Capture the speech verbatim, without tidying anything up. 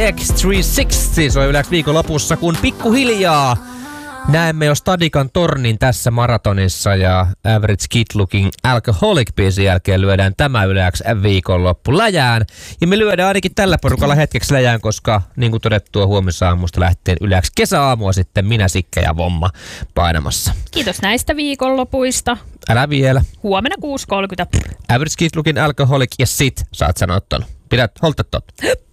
X kolmesataakahdeksankymmentä soi Yle X viikonlopussa, kun pikkuhiljaa näemme jo Stadikan tornin tässä maratonissa ja Average Kid Looking Alcoholic-biisin jälkeen lyödään tämä Yle X viikonloppu läjään. Ja me lyödään ainakin tällä porukalla hetkeksi läjään, koska niin kuin todettua huomisaamusta lähtien Yle X kesäaamua sitten minä, Sikke ja Vomma painamassa. Kiitos näistä viikonlopuista. Älä vielä. Huomenna kuusi kolmekymmentä. Average Kid Looking Alcoholic ja sit saat sanoa ton. Pidät, holta tot.